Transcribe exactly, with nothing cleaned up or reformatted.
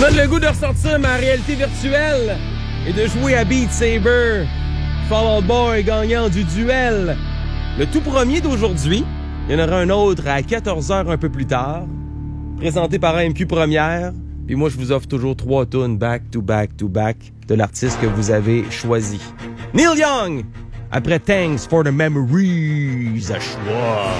donne le goût de ressortir ma réalité virtuelle et de jouer à Beat Saber. Fall Out Boy gagnant du duel. Le tout premier d'aujourd'hui. Il y en aura un autre à quatorze heures un peu plus tard. Présenté par A M Q Première. Puis moi, je vous offre toujours trois tunes back to back to back de l'artiste que vous avez choisi. Neil Young, après Thanks for the Memories à choix.